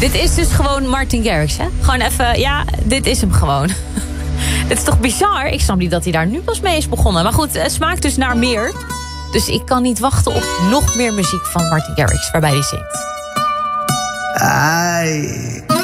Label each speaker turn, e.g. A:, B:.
A: Dit is dus gewoon Martin Garrix, hè? Gewoon even, ja, dit is hem gewoon. Dit is toch bizar? Ik snap niet dat hij daar nu pas mee is begonnen. Maar goed, het smaakt dus naar meer. Dus ik kan niet wachten op nog meer muziek van Martin Garrix, waarbij hij zingt.
B: Ai.